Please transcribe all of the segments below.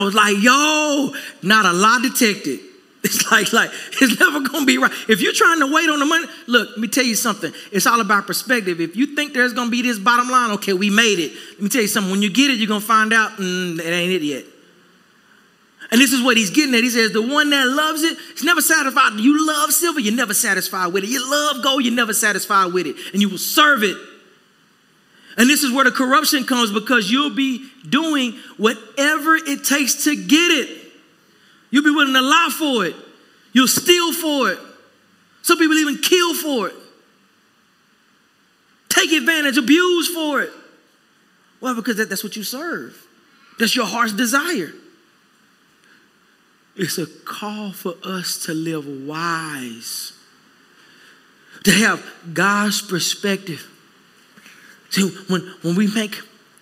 I was like, yo, not a lot detected. It's like it's never going to be right. If you're trying to wait on the money, look, let me tell you something. It's all about perspective. If you think there's going to be this bottom line, okay, we made it. Let me tell you something. When you get it, you're going to find out it ain't it yet. And this is what he's getting at. He says, the one that loves it is never satisfied. You love silver, you're never satisfied with it. You love gold, you're never satisfied with it. And you will serve it. And this is where the corruption comes, because you'll be doing whatever it takes to get it. You'll be willing to lie for it. You'll steal for it. Some people even kill for it. Take advantage, abuse for it. Well, because that's what you serve. That's your heart's desire. It's a call for us to live wise, to have God's perspective. See, when we make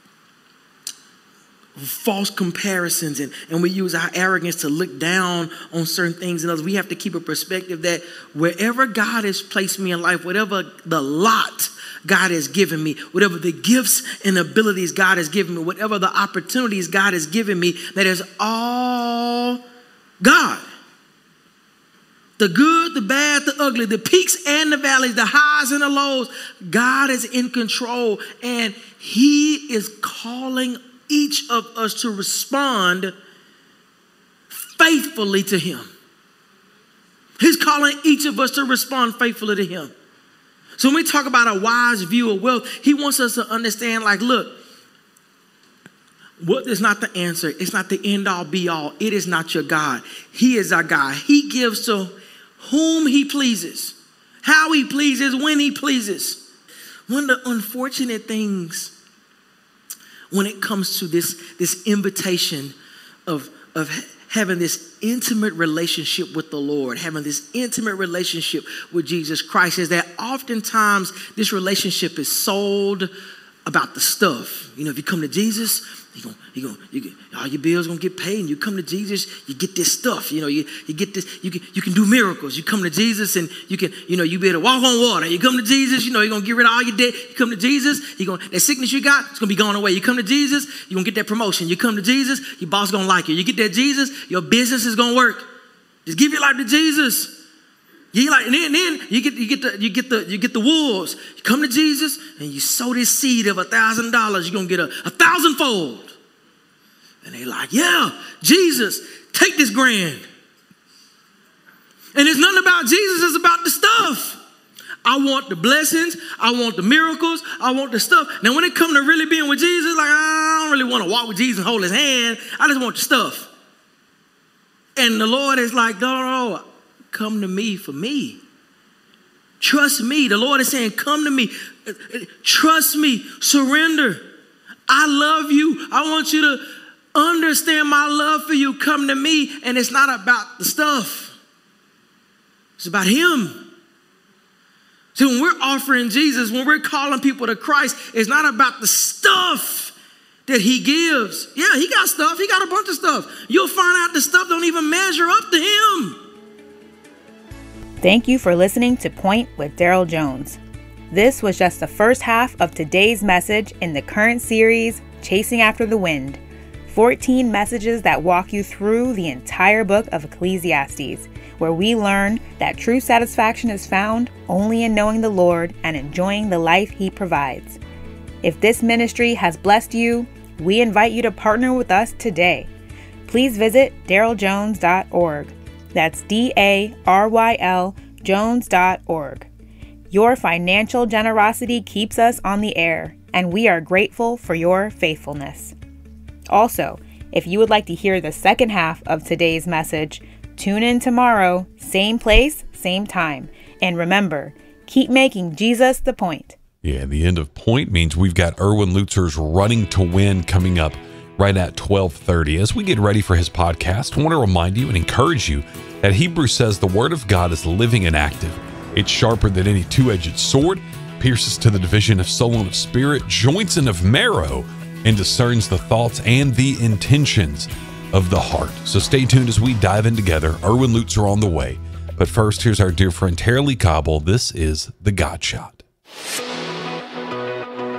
false comparisons and we use our arrogance to look down on certain things and others, we have to keep a perspective that wherever God has placed me in life, whatever the lot God has given me, whatever the gifts and abilities God has given me, whatever the opportunities God has given me, that is all God. The good, the bad, the ugly, the peaks and the valleys, the highs and the lows. God is in control, and he is calling each of us to respond faithfully to him. He's calling each of us to respond faithfully to him. So when we talk about a wise view of wealth, he wants us to understand, like, look, wealth is not the answer. It's not the end all be all. It is not your God. He is our God. He gives to whom he pleases, how he pleases, when he pleases. One of the unfortunate things when it comes to this invitation of having this intimate relationship with the Lord, having this intimate relationship with Jesus Christ, is that oftentimes this relationship is sold about the stuff. You know, if you come to Jesus, all your bills gonna get paid, and you come to Jesus, you get this stuff. You know, you get this. You can do miracles. You come to Jesus, and you be able to walk on water. You come to Jesus, you're gonna get rid of all your debt. You come to Jesus, that sickness you got, it's gonna be going away. You come to Jesus, you're gonna get that promotion. You come to Jesus, your boss gonna like you. You get that Jesus, your business is gonna work. Just give your life to Jesus. And then you get the wolves. You come to Jesus and you sow this seed of $1,000. You're gonna get a 1,000-fold. And they like, yeah, Jesus, take this grand. And it's nothing about Jesus, it's about the stuff. I want the blessings, I want the miracles, I want the stuff. Now when it comes to really being with Jesus, like, I don't really want to walk with Jesus and hold his hand. I just want the stuff. And the Lord is like, no. Come to me for me. Trust me. The Lord is saying, come to me. Trust me. Surrender. I love you. I want you to understand my love for you. Come to me. And it's not about the stuff. It's about him. So when we're offering Jesus, when we're calling people to Christ, it's not about the stuff that he gives. Yeah, he got stuff. He got a bunch of stuff. You'll find out the stuff don't even measure up to him. Thank you for listening to Point with Daryl Jones. This was just the first half of today's message in the current series, Chasing After the Wind. 14 messages that walk you through the entire book of Ecclesiastes, where we learn that true satisfaction is found only in knowing the Lord and enjoying the life he provides. If this ministry has blessed you, we invite you to partner with us today. Please visit daryljones.org. That's DARYL Jones.org. Your financial generosity keeps us on the air, and we are grateful for your faithfulness. Also, if you would like to hear the second half of today's message, tune in tomorrow, same place, same time. And remember, keep making Jesus the point. Yeah, the end of Point means we've got Erwin Lutzer's Running to Win coming up right at 12:30. As we get ready for his podcast, I want to remind you and encourage you that Hebrews says the Word of God is living and active. It's sharper than any two-edged sword, pierces to the division of soul and of spirit, joints and of marrow, and discerns the thoughts and the intentions of the heart. So stay tuned as we dive in together. Erwin Lutzer on the way. But first, here's our dear friend Tara Lee Cobble. This is The God Shot.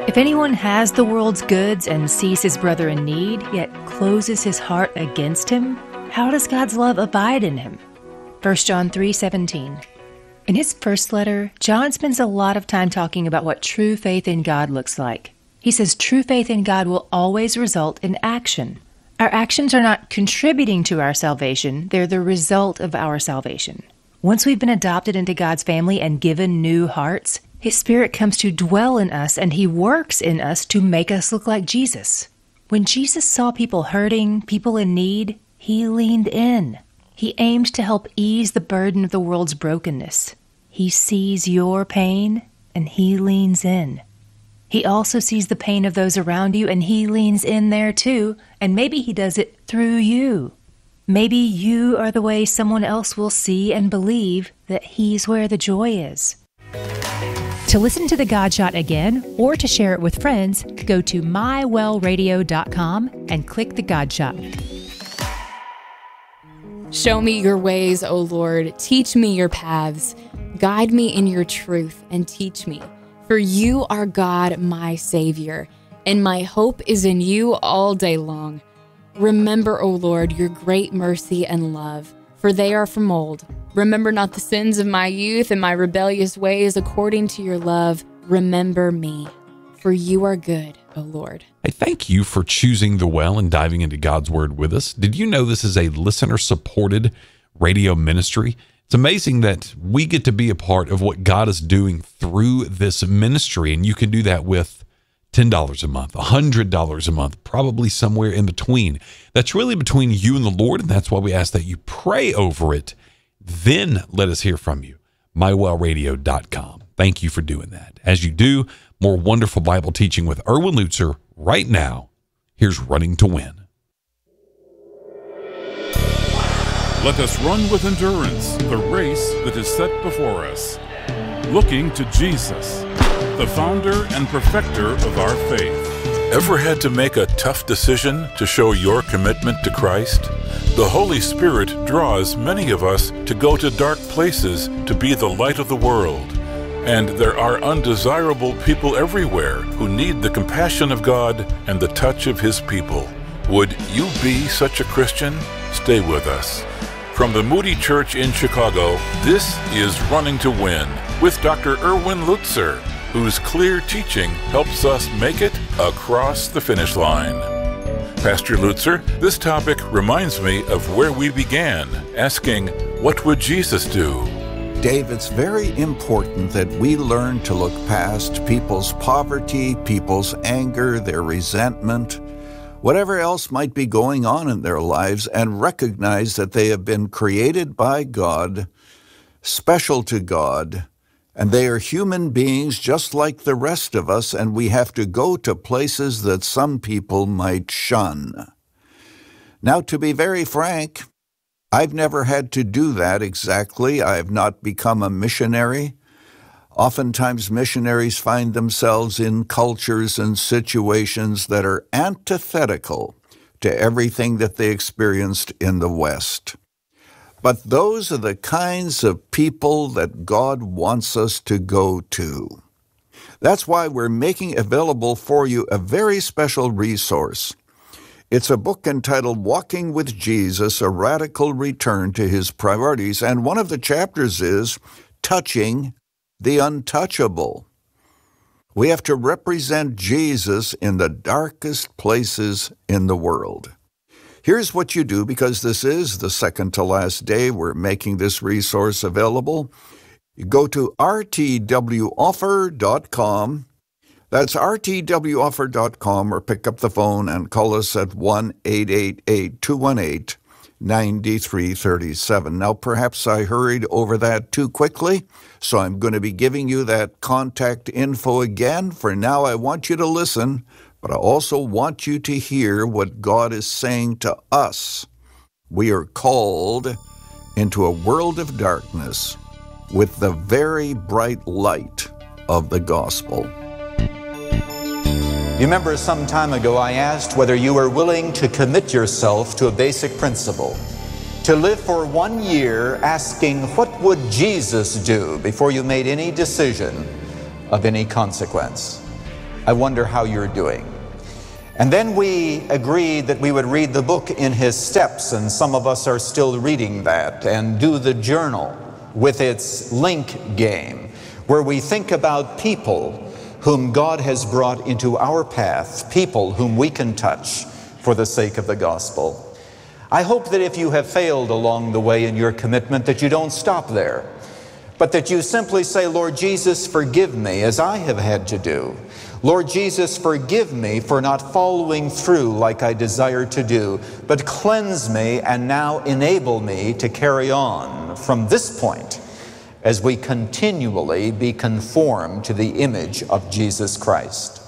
If anyone has the world's goods and sees his brother in need, yet closes his heart against him, how does God's love abide in him? 1 John 3:17. In his first letter, John spends a lot of time talking about what true faith in God looks like. He says true faith in God will always result in action. Our actions are not contributing to our salvation, they're the result of our salvation. Once we've been adopted into God's family and given new hearts, His Spirit comes to dwell in us and He works in us to make us look like Jesus. When Jesus saw people hurting, people in need, He leaned in. He aimed to help ease the burden of the world's brokenness. He sees your pain and He leans in. He also sees the pain of those around you and He leans in there too, and maybe He does it through you. Maybe you are the way someone else will see and believe that He's where the joy is. To listen to The God Shot again or to share it with friends, go to mywellradio.com and click The God Shot. Show me your ways, O Lord. Teach me your paths. Guide me in your truth and teach me. For you are God, my Savior, and my hope is in you all day long. Remember, O Lord, your great mercy and love, for they are from old. Remember not the sins of my youth and my rebellious ways. According to your love, remember me, for you are good, O Lord. Hey, thank you for choosing The Well and diving into God's Word with us. Did you know this is a listener-supported radio ministry? It's amazing that we get to be a part of what God is doing through this ministry, and you can do that with $10 a month, $100 a month, probably somewhere in between. That's really between you and the Lord, and that's why we ask that you pray over it. Then let us hear from you. mywellradio.com. Thank you for doing that. As you do, more wonderful Bible teaching with Erwin Lutzer right now. Here's Running to Win. Let us run with endurance the race that is set before us, looking to Jesus, the founder and perfecter of our faith. Ever had to make a tough decision to show your commitment to Christ? The Holy Spirit draws many of us to go to dark places to be the light of the world. And there are undesirable people everywhere who need the compassion of God and the touch of His people. Would you be such a Christian? Stay with us. From the Moody Church in Chicago, this is Running to Win with Dr. Erwin Lutzer, whose clear teaching helps us make it across the finish line. Pastor Lutzer, this topic reminds me of where we began, asking, what would Jesus do? Dave, it's very important that we learn to look past people's poverty, people's anger, their resentment, whatever else might be going on in their lives, and recognize that they have been created by God, special to God, and they are human beings just like the rest of us, and we have to go to places that some people might shun. Now, to be very frank, I've never had to do that exactly. I have not become a missionary. Oftentimes, missionaries find themselves in cultures and situations that are antithetical to everything that they experienced in the West. But those are the kinds of people that God wants us to go to. That's why we're making available for you a very special resource. It's a book entitled Walking with Jesus, A Radical Return to His Priorities, and one of the chapters is Touching the Untouchable. We have to represent Jesus in the darkest places in the world. Here's what you do, because this is the second to last day we're making this resource available. You go to rtwoffer.com. That's rtwoffer.com, or pick up the phone and call us at 1-888-218-9337. Now, perhaps I hurried over that too quickly, so I'm going to be giving you that contact info again. For now, I want you to listen, but I also want you to hear what God is saying to us. We are called into a world of darkness with the very bright light of the gospel. You remember some time ago I asked whether you were willing to commit yourself to a basic principle, to live for 1 year asking what would Jesus do before you made any decision of any consequence. I wonder how you're doing. And then we agreed that we would read the book in his steps, and some of us are still reading that, and do the journal with its link game, where we think about people whom God has brought into our path, people whom we can touch for the sake of the gospel. I hope that if you have failed along the way in your commitment, that you don't stop there, but that you simply say, Lord Jesus, forgive me, as I have had to do. Lord Jesus, forgive me for not following through like I desire to do, but cleanse me and now enable me to carry on from this point as we continually be conformed to the image of Jesus Christ.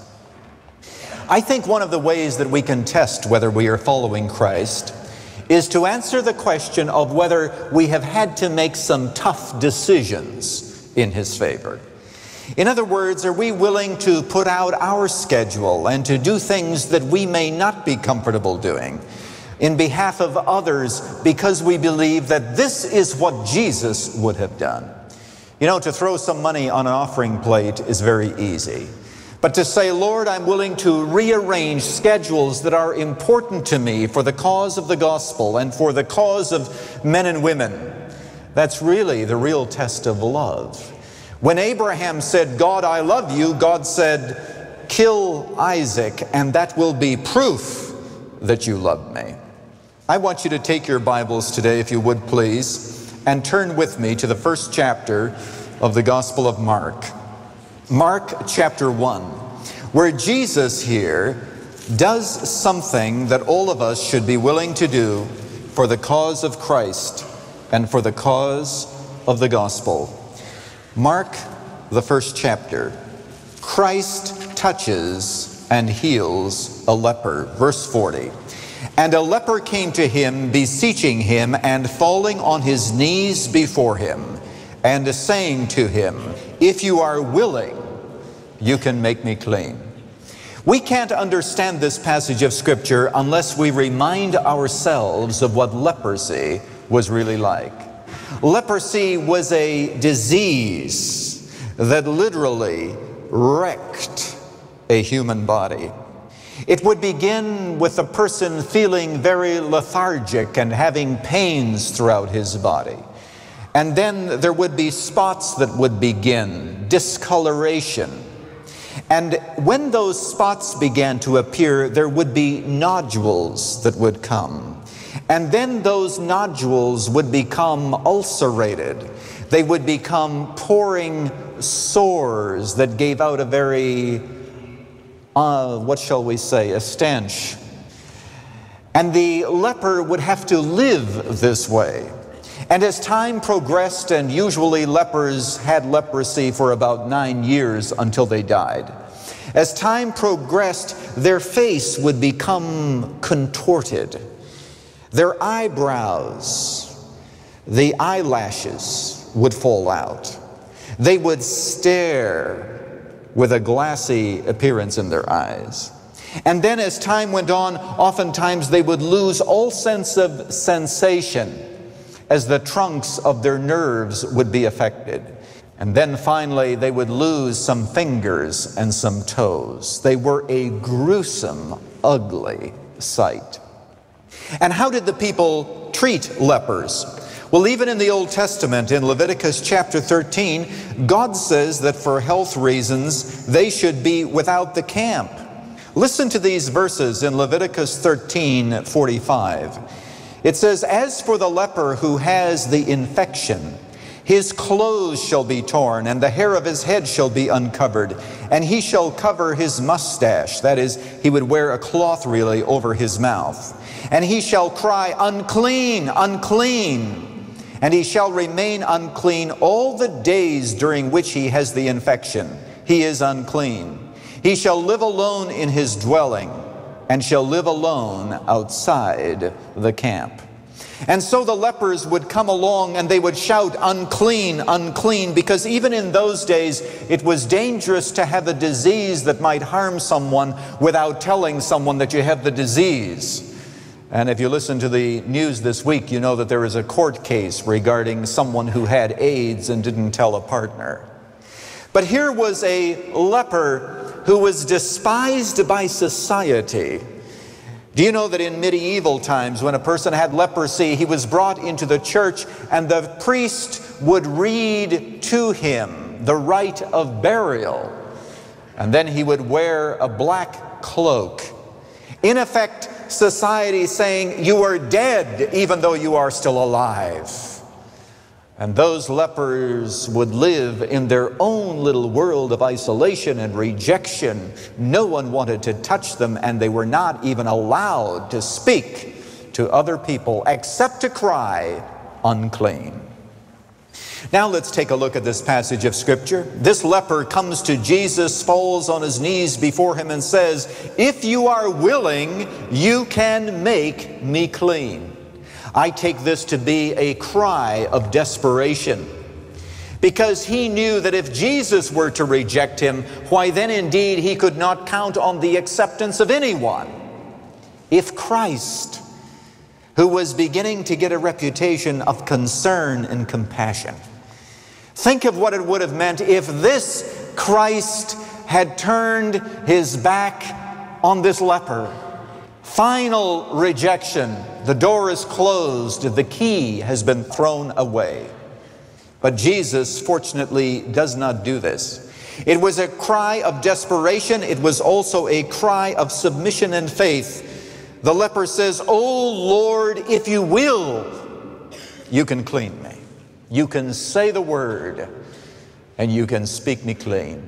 I think one of the ways that we can test whether we are following Christ is to answer the question of whether we have had to make some tough decisions in his favor. In other words, are we willing to put out our schedule and to do things that we may not be comfortable doing in behalf of others because we believe that this is what Jesus would have done? You know, to throw some money on an offering plate is very easy. But to say, Lord, I'm willing to rearrange schedules that are important to me for the cause of the gospel and for the cause of men and women, that's really the real test of love. When Abraham said, God, I love you, God said, kill Isaac, and that will be proof that you love me. I want you to take your Bibles today, if you would please, and turn with me to the first chapter of the Gospel of Mark. Mark chapter 1, where Jesus here does something that all of us should be willing to do for the cause of Christ and for the cause of the gospel. Mark, the first chapter. Christ touches and heals a leper. Verse 40. And a leper came to him, beseeching him, and falling on his knees before him, and saying to him, if you are willing, you can make me clean. We can't understand this passage of Scripture unless we remind ourselves of what leprosy was really like. Leprosy was a disease that literally wrecked a human body. It would begin with a person feeling very lethargic and having pains throughout his body. And then there would be spots that would begin, discoloration. And when those spots began to appear, there would be nodules that would come. And then those nodules would become ulcerated. They would become pouring sores that gave out a very, what shall we say, a stench. And the leper would have to live this way. And as time progressed, and usually lepers had leprosy for about 9 years until they died. As time progressed, their face would become contorted. Their eyebrows, the eyelashes would fall out. They would stare with a glassy appearance in their eyes. And then as time went on, oftentimes they would lose all sense of sensation as the trunks of their nerves would be affected. And then finally they would lose some fingers and some toes. They were a gruesome, ugly sight. And how did the people treat lepers? Well, even in the Old Testament, in Leviticus chapter 13, God says that for health reasons, they should be without the camp. Listen to these verses in Leviticus 13:45. It says, as for the leper who has the infection, his clothes shall be torn, and the hair of his head shall be uncovered, and he shall cover his mustache. That is, he would wear a cloth really over his mouth. And he shall cry, unclean, unclean. And he shall remain unclean all the days during which he has the infection. He is unclean. He shall live alone in his dwelling, and shall live alone outside the camp. And so the lepers would come along and they would shout, unclean, unclean, because even in those days it was dangerous to have a disease that might harm someone without telling someone that you have the disease. And if you listen to the news this week, you know that there is a court case regarding someone who had AIDS and didn't tell a partner. But here was a leper who was despised by society. Do you know that in medieval times, when a person had leprosy, he was brought into the church and the priest would read to him the rite of burial, and then he would wear a black cloak. In effect, society saying, you are dead even though you are still alive. And those lepers would live in their own little world of isolation and rejection. No one wanted to touch them, and they were not even allowed to speak to other people except to cry, unclean. Now let's take a look at this passage of Scripture. This leper comes to Jesus, falls on his knees before him and says, if you are willing, you can make me clean. I take this to be a cry of desperation, because he knew that if Jesus were to reject him, why then indeed he could not count on the acceptance of anyone. If Christ, who was beginning to get a reputation of concern and compassion, think of what it would have meant if this Christ had turned his back on this leper. Final rejection. The door is closed. The key has been thrown away. But Jesus, fortunately, does not do this. It was a cry of desperation. It was also a cry of submission and faith. The leper says, "Oh Lord, if you will, you can clean me. You can say the word, and you can speak me clean."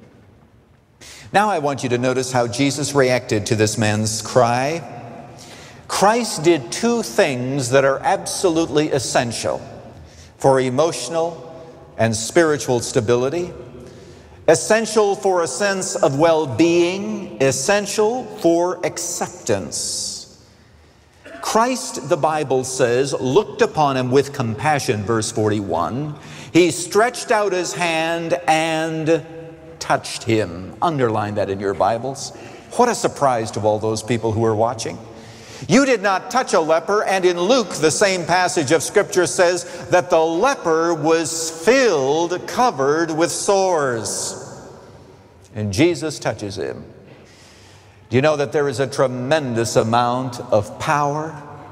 Now I want you to notice how Jesus reacted to this man's cry. Christ did two things that are absolutely essential for emotional and spiritual stability, essential for a sense of well-being, essential for acceptance. Christ, the Bible says, looked upon him with compassion, verse 41. He stretched out his hand and touched him. Underline that in your Bibles. What a surprise to all those people who were watching. You did not touch a leper, and in Luke, the same passage of Scripture says that the leper was filled, covered with sores. And Jesus touches him. Do you know that there is a tremendous amount of power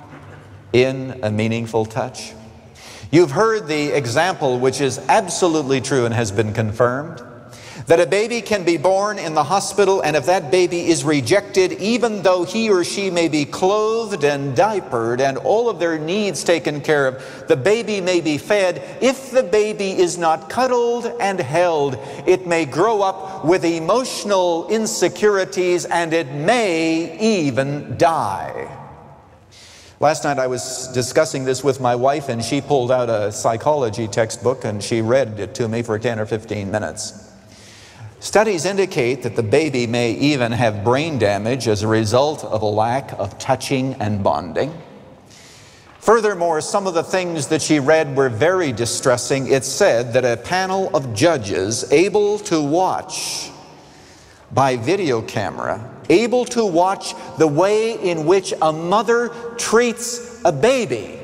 in a meaningful touch? You've heard the example, which is absolutely true and has been confirmed, that a baby can be born in the hospital, and if that baby is rejected, even though he or she may be clothed and diapered and all of their needs taken care of, the baby may be fed. If the baby is not cuddled and held, it may grow up with emotional insecurities, and it may even die. Last night I was discussing this with my wife, and she pulled out a psychology textbook and she read it to me for 10 or 15 minutes. Studies indicate that the baby may even have brain damage as a result of a lack of touching and bonding. Furthermore, some of the things that she read were very distressing. It said that a panel of judges able to watch by video camera, able to watch the way in which a mother treats a baby,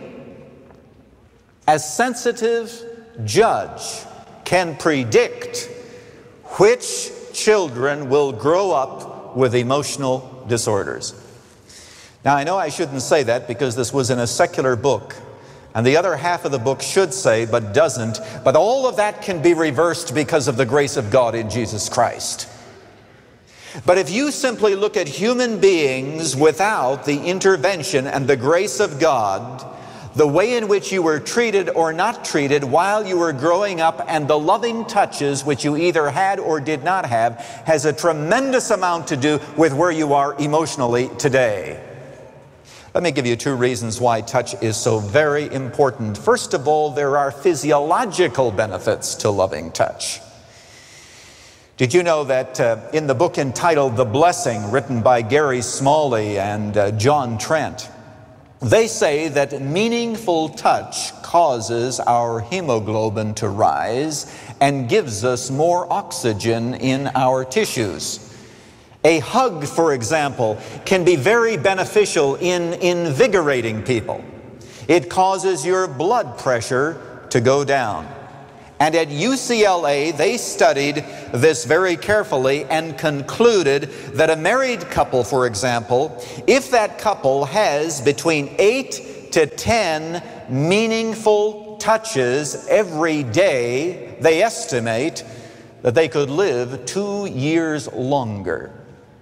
as sensitive judge can predict which children will grow up with emotional disorders. Now, I know I shouldn't say that because this was in a secular book, and the other half of the book should say, but doesn't. But all of that can be reversed because of the grace of God in Jesus Christ. But if you simply look at human beings without the intervention and the grace of God, the way in which you were treated or not treated while you were growing up, and the loving touches which you either had or did not have, has a tremendous amount to do with where you are emotionally today. Let me give you two reasons why touch is so very important. First of all, there are physiological benefits to loving touch. Did you know that in the book entitled The Blessing, written by Gary Smalley and John Trent, they say that meaningful touch causes our hemoglobin to rise and gives us more oxygen in our tissues. A hug, for example, can be very beneficial in invigorating people. It causes your blood pressure to go down. And at UCLA, they studied this very carefully and concluded that a married couple, for example, if that couple has between 8 to 10 meaningful touches every day, they estimate that they could live 2 years longer.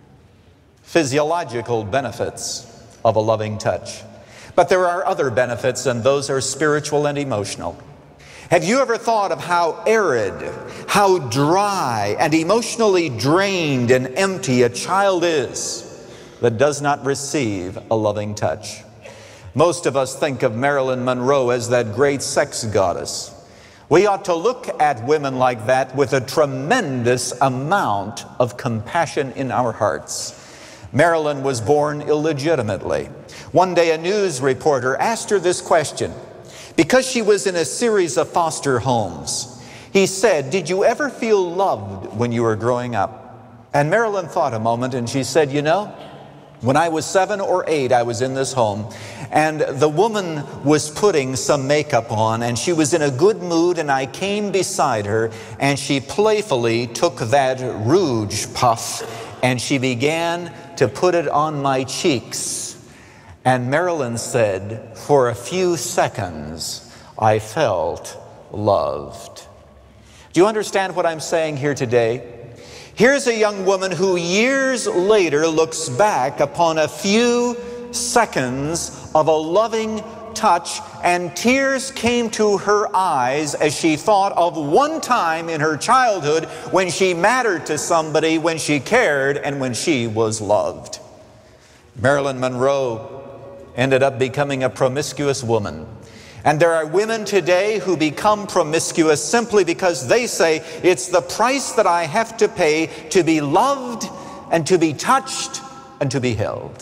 Physiological benefits of a loving touch. But there are other benefits, and those are spiritual and emotional. Have you ever thought of how arid, how dry, and emotionally drained and empty a child is that does not receive a loving touch? Most of us think of Marilyn Monroe as that great sex goddess. We ought to look at women like that with a tremendous amount of compassion in our hearts. Marilyn was born illegitimately. One day a news reporter asked her this question, because she was in a series of foster homes. He said, "Did you ever feel loved when you were growing up?" And Marilyn thought a moment and she said, "You know, when I was 7 or 8, I was in this home, and the woman was putting some makeup on, and she was in a good mood, and I came beside her, and she playfully took that rouge puff, and she began to put it on my cheeks. And Marilyn said, for a few seconds, I felt loved." Do you understand what I'm saying here today? Here's a young woman who years later looks back upon a few seconds of a loving touch, and tears came to her eyes as she thought of one time in her childhood when she mattered to somebody, when she cared, and when she was loved. Marilyn Monroe ended up becoming a promiscuous woman. And there are women today who become promiscuous simply because they say, it's the price that I have to pay to be loved and to be touched and to be held.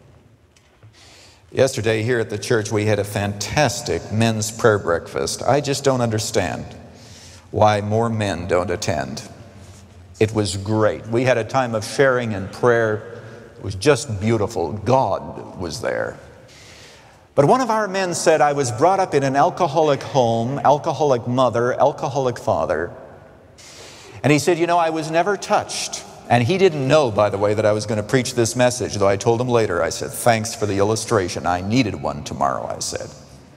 Yesterday here at the church we had a fantastic men's prayer breakfast. I just don't understand why more men don't attend. It was great. We had a time of sharing and prayer. It was just beautiful. God was there. But one of our men said, I was brought up in an alcoholic home, alcoholic mother, alcoholic father. And he said, you know, I was never touched. And he didn't know, by the way, that I was going to preach this message, though I told him later. I said, thanks for the illustration. I needed one tomorrow, I said.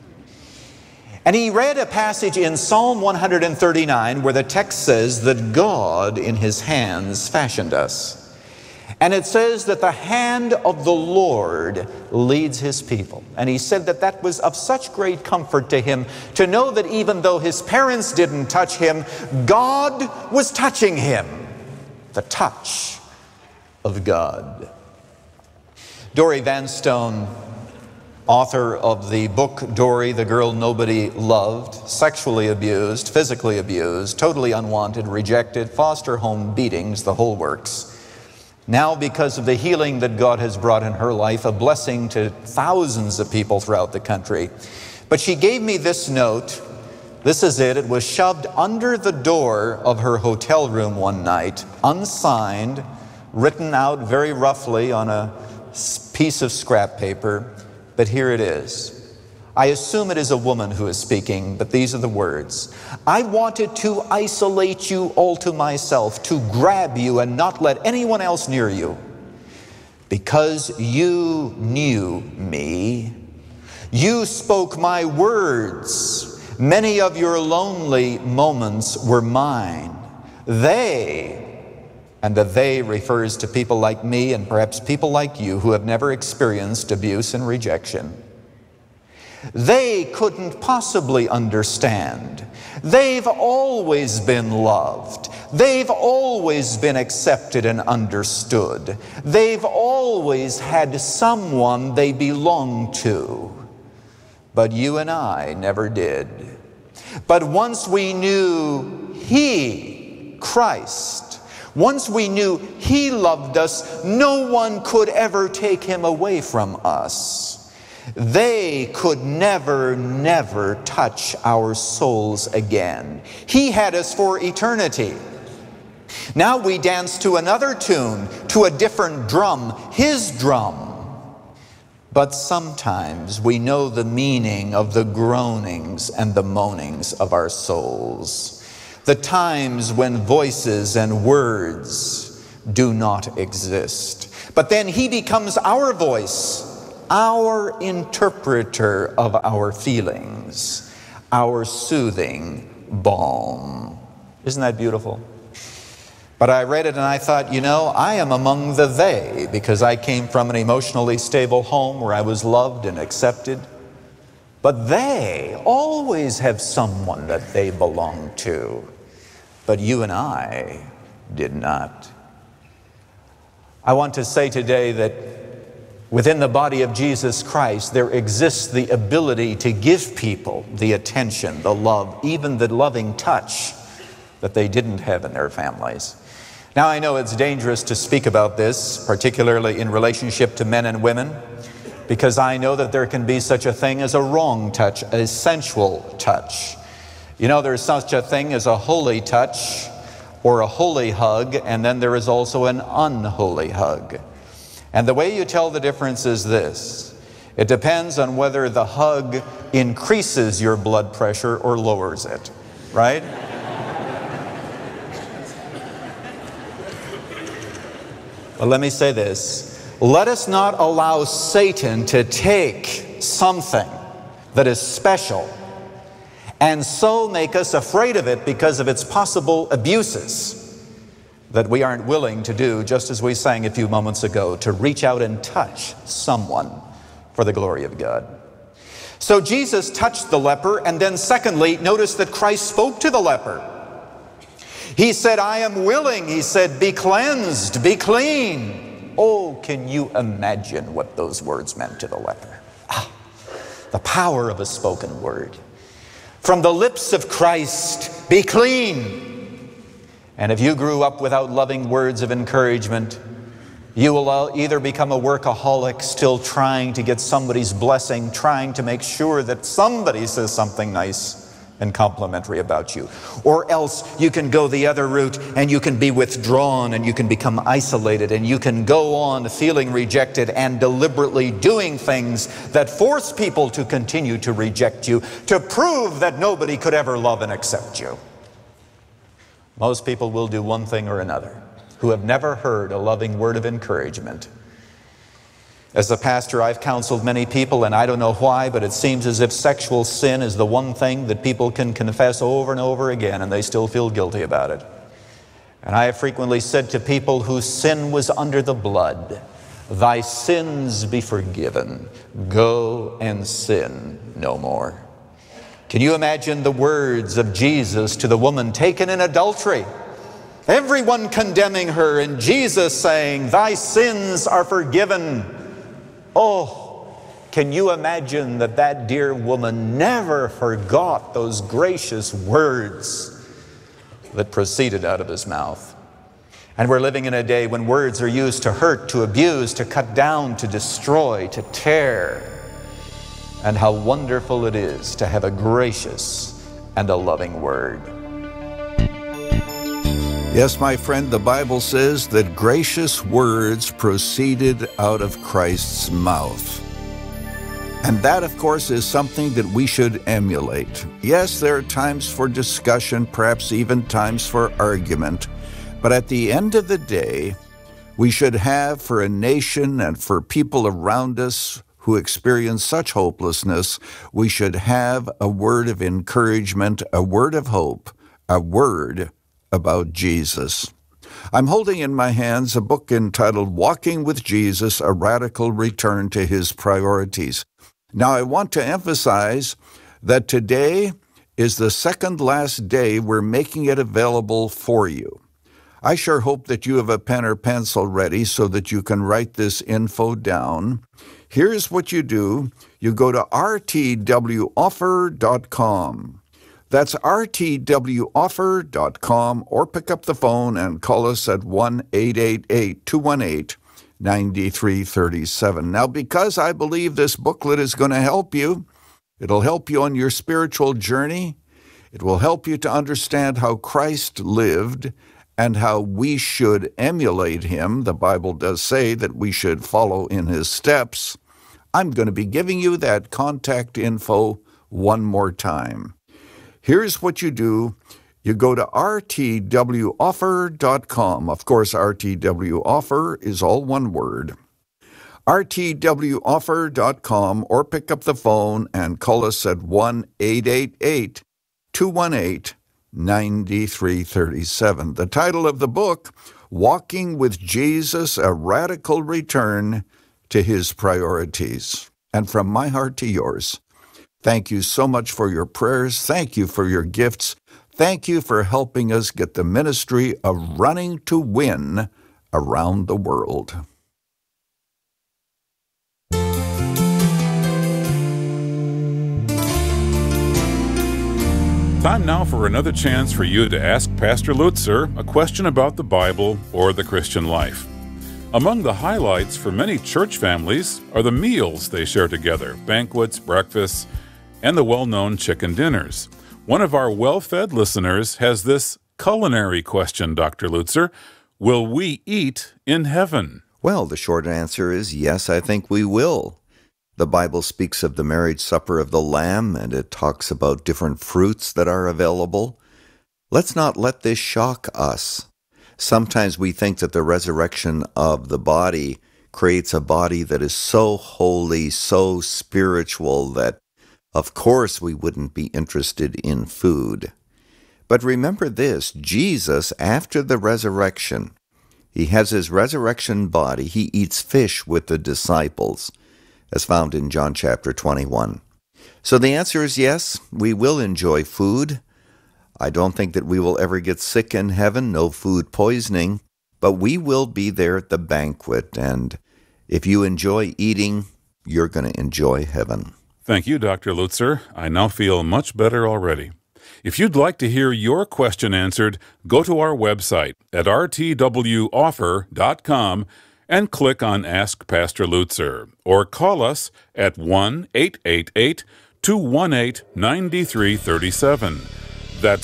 And he read a passage in Psalm 139 where the text says that God in his hands fashioned us. And it says that the hand of the Lord leads his people. And he said that that was of such great comfort to him to know that even though his parents didn't touch him, God was touching him. The touch of God. Dory Vanstone, author of the book Dory, the Girl Nobody Loved, sexually abused, physically abused, totally unwanted, rejected, foster home beatings, the whole works. Now, because of the healing that God has brought in her life, a blessing to thousands of people throughout the country. But she gave me this note. This is it. It was shoved under the door of her hotel room one night, unsigned, written out very roughly on a piece of scrap paper. But here it is. I assume it is a woman who is speaking, but these are the words. I wanted to isolate you all to myself, to grab you and not let anyone else near you. Because you knew me. You spoke my words. Many of your lonely moments were mine. They, and the they refers to people like me and perhaps people like you who have never experienced abuse and rejection. They couldn't possibly understand. They've always been loved. They've always been accepted and understood. They've always had someone they belonged to. But you and I never did. But once we knew He, Christ, once we knew He loved us, no one could ever take Him away from us. They could never touch our souls again. He had us for eternity. Now we dance to another tune, to a different drum, His drum. But sometimes we know the meaning of the groanings and the moanings of our souls. the times when voices and words do not exist. But then he becomes our voice, our interpreter of our feelings, our soothing balm. Isn't that beautiful? But I read it and I thought, I am among the they, because I came from an emotionally stable home where I was loved and accepted. But they always have someone that they belong to. But you and I did not. I want to say today that within the body of Jesus Christ, there exists the ability to give people the attention, the love, even the loving touch that they didn't have in their families. Now, I know it's dangerous to speak about this, particularly in relationship to men and women, because I know that there can be such a thing as a wrong touch, a sensual touch. There's such a thing as a holy touch or a holy hug, and then there is also an unholy hug. And the way you tell the difference is this. It depends on whether the hug increases your blood pressure or lowers it, right? But let me say this. Let us not allow Satan to take something that is special and so make us afraid of it because of its possible abuses that we aren't willing to do, just as we sang a few moments ago, to reach out and touch someone for the glory of God. So Jesus touched the leper, and then secondly, notice that Christ spoke to the leper. He said, I am willing. He said, be cleansed, be clean. Oh, can you imagine what those words meant to the leper? The power of a spoken word. From the lips of Christ, be clean. And if you grew up without loving words of encouragement, you will either become a workaholic, still trying to get somebody's blessing, trying to make sure that somebody says something nice and complimentary about you. Or else you can go the other route and you can be withdrawn and you can become isolated and you can go on feeling rejected and deliberately doing things that force people to continue to reject you, to prove that nobody could ever love and accept you. Most people will do one thing or another who have never heard a loving word of encouragement. As a pastor, I've counseled many people, and I don't know why, but it seems as if sexual sin is the one thing that people can confess over and over again, and they still feel guilty about it. And I have frequently said to people whose sin was under the blood, thy sins be forgiven. Go and sin no more. Can you imagine the words of Jesus to the woman taken in adultery? Everyone condemning her, and Jesus saying, thy sins are forgiven. Oh, can you imagine that dear woman never forgot those gracious words that proceeded out of his mouth? And we're living in a day when words are used to hurt, to abuse, to cut down, to destroy, to tear. And how wonderful it is to have a gracious and a loving word. Yes, my friend, the Bible says that gracious words proceeded out of Christ's mouth. And that, of course, is something that we should emulate. Yes, there are times for discussion, perhaps even times for argument. But at the end of the day, we should have, for a nation and for people around us who experience such hopelessness, we should have a word of encouragement, a word of hope, a word about Jesus. I'm holding in my hands a book entitled Walking with Jesus, A Radical Return to His Priorities. Now, I want to emphasize that today is the second last day we're making it available for you. I sure hope that you have a pen or pencil ready so that you can write this info down. Here's what you do. You go to rtwoffer.com. That's rtwoffer.com, or pick up the phone and call us at 1-888-218-9337. Now, because I believe this booklet is going to help you, it'll help you on your spiritual journey. It will help you to understand how Christ lived and how we should emulate him. The Bible does say that we should follow in his steps. I'm going to be giving you that contact info one more time. Here's what you do. You go to rtwoffer.com. Of course, RTWoffer is all one word. rtwoffer.com, or pick up the phone and call us at 1-888-218-9337. The title of the book, Walking with Jesus, A Radical Return to His Priorities. And from my heart to yours, thank you so much for your prayers. Thank you for your gifts. Thank you for helping us get the ministry of Running to Win around the world. Time now for another chance for you to ask Pastor Lutzer a question about the Bible or the Christian life. Among the highlights for many church families are the meals they share together, banquets, breakfasts, and the well-known chicken dinners. One of our well-fed listeners has this culinary question, Dr. Lutzer. Will we eat in heaven? Well, the short answer is yes, I think we will. The Bible speaks of the marriage supper of the Lamb, and it talks about different fruits that are available. Let's not let this shock us. Sometimes we think that the resurrection of the body creates a body that is so holy, so spiritual, that of course we wouldn't be interested in food. But remember this, Jesus, after the resurrection, he has his resurrection body. He eats fish with the disciples, as found in John chapter 21. So the answer is yes, we will enjoy food. I don't think that we will ever get sick in heaven, no food poisoning, but we will be there at the banquet, and if you enjoy eating, you're going to enjoy heaven. Thank you, Dr. Lutzer. I now feel much better already. If you'd like to hear your question answered, go to our website at rtwoffer.com and click on Ask Pastor Lutzer, or call us at 1-888-218-9337. That's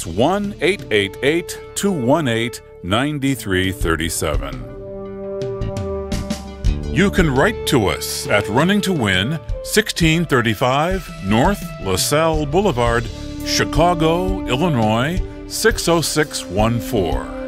1-888-218-9337. You can write to us at Running to Win, 1635 North LaSalle Boulevard, Chicago, Illinois, 60614.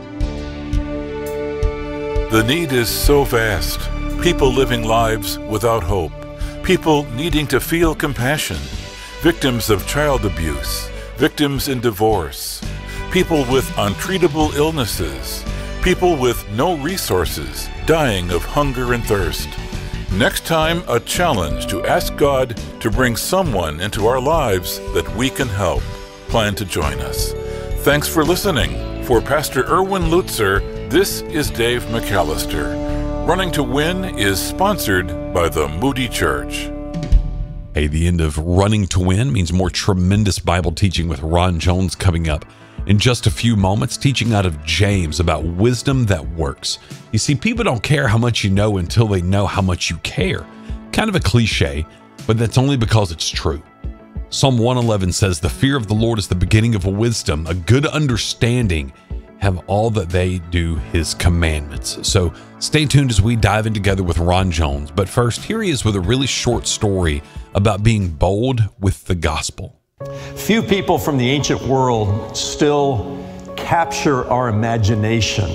The need is so vast. People living lives without hope. People needing to feel compassion. Victims of child abuse. Victims in divorce. People with untreatable illnesses. People with no resources, dying of hunger and thirst. Next time, a challenge to ask God to bring someone into our lives that we can help. Plan to join us. Thanks for listening. For Pastor Erwin Lutzer, this is Dave McAllister. Running to Win is sponsored by the Moody Church. Hey, the end of Running to Win means more tremendous Bible teaching with Ron Jones coming up in just a few moments, teaching out of James about wisdom that works. You see, people don't care how much you know until they know how much you care. Kind of a cliche, but that's only because it's true. Psalm 111 says, "The fear of the Lord is the beginning of wisdom. A good understanding have all that they do his commandments." So stay tuned as we dive in together with Ron Jones. But first, here he is with a really short story about being bold with the gospel. Few people from the ancient world still capture our imagination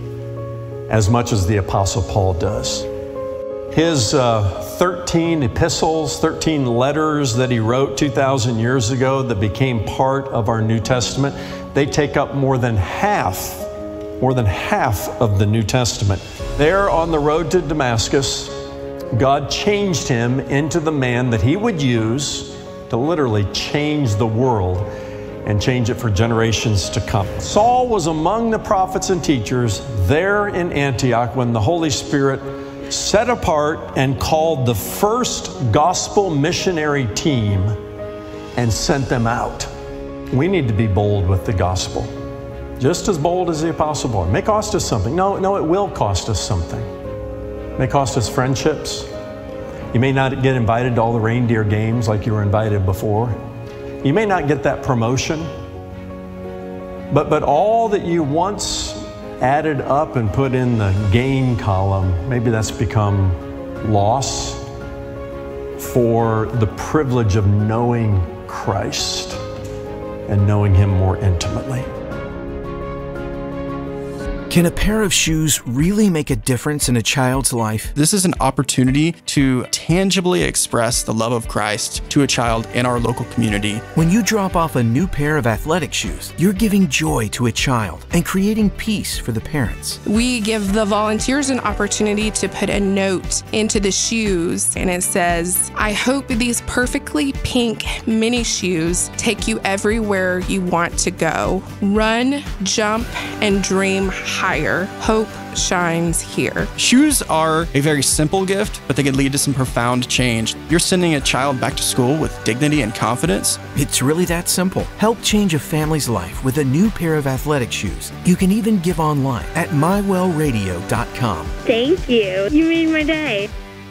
as much as the Apostle Paul does. His 13 epistles, 13 letters that he wrote 2,000 years ago that became part of our New Testament, they take up more than half of the New Testament. There on the road to Damascus, God changed him into the man that he would use to literally change the world and change it for generations to come. Saul was among the prophets and teachers there in Antioch when the Holy Spirit set apart and called the first gospel missionary team and sent them out. We need to be bold with the gospel. Just as bold as the Apostle Paul. It may cost us something. No, it will cost us something. It may cost us friendships. You may not get invited to all the reindeer games like you were invited before. You may not get that promotion. But all that you once added up and put in the gain column, maybe that's become loss for the privilege of knowing Christ. and knowing Him more intimately. Can a pair of shoes really make a difference in a child's life? This is an opportunity to tangibly express the love of Christ to a child in our local community. When you drop off a new pair of athletic shoes, you're giving joy to a child and creating peace for the parents. We give the volunteers an opportunity to put a note into the shoes, and it says, "I hope these perfectly pink mini shoes take you everywhere you want to go. Run, jump, and dream higher. Hope shines here." Shoes are a very simple gift, but they can lead to some profound change. You're sending a child back to school with dignity and confidence. It's really that simple. Help change a family's life with a new pair of athletic shoes. You can even give online at mywellradio.com. Thank you. You made my day.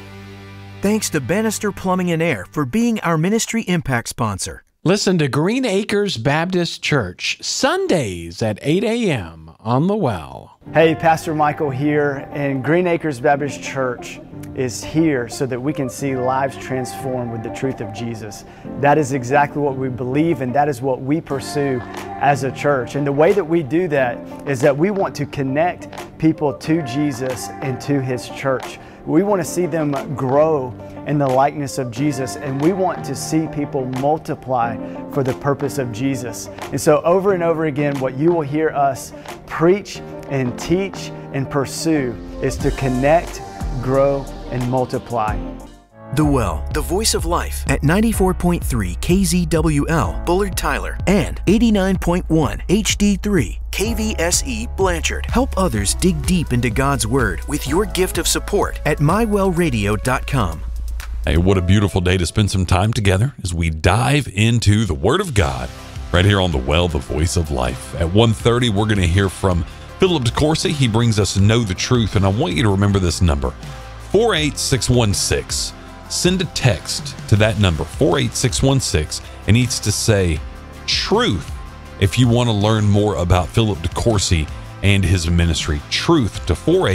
Thanks to Bannister Plumbing and Air for being our Ministry Impact sponsor. Listen to Green Acres Baptist Church, Sundays at 8 a.m. on The Well. Hey, Pastor Michael here, and Green Acres Baptist Church is here so that we can see lives transformed with the truth of Jesus. That is exactly what we believe, and that is what we pursue as a church. And the way that we do that is that we want to connect people to Jesus and to His church. We want to see them grow in the likeness of Jesus, and we want to see people multiply for the purpose of Jesus. And so over and over again, what you will hear us preach and teach and pursue is to connect, grow, and multiply. The Well, the voice of life at 94.3 KZWL, Bullard Tyler, and 89.1 HD3 KVSE Blanchard. Help others dig deep into God's Word with your gift of support at mywellradio.com. Hey, what a beautiful day to spend some time together as we dive into the Word of God right here on The Well, the voice of life. At 1:30, we're going to hear from Philip DeCourcy. He brings us Know the Truth, and I want you to remember this number, 48616. Send a text to that number, 48616. It needs to say truth if you want to learn more about Philip DeCourcy and his ministry. Truth to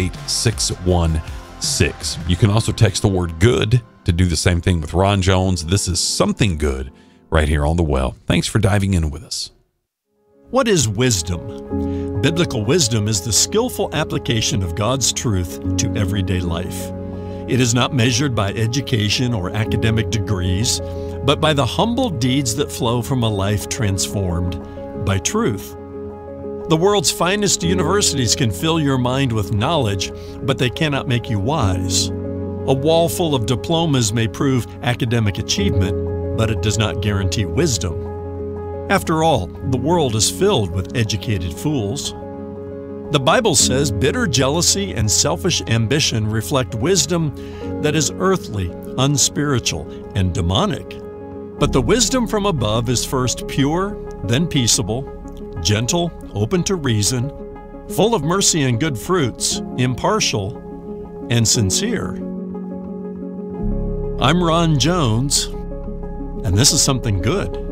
48616. You can also text the word good to do the same thing with Ron Jones. This is Something Good right here on The Well. Thanks for diving in with us. What is wisdom? Biblical wisdom is the skillful application of God's truth to everyday life. It is not measured by education or academic degrees, but by the humble deeds that flow from a life transformed by truth. The world's finest universities can fill your mind with knowledge, but they cannot make you wise. A wall full of diplomas may prove academic achievement, but it does not guarantee wisdom. After all, the world is filled with educated fools. The Bible says bitter jealousy and selfish ambition reflect wisdom that is earthly, unspiritual, and demonic. But the wisdom from above is first pure, then peaceable, gentle, open to reason, full of mercy and good fruits, impartial, and sincere. I'm Ron Jones, and this is Something Good.